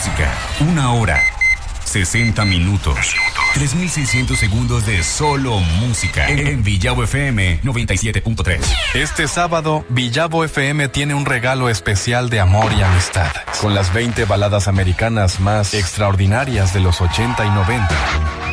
música. 1 hora. 60 minutos. 3,600 segundos de solo música. En Villavo FM 97.3. Este sábado, Villavo FM tiene un regalo especial de amor y amistad. Con las 20 baladas americanas más extraordinarias de los 80 y 90.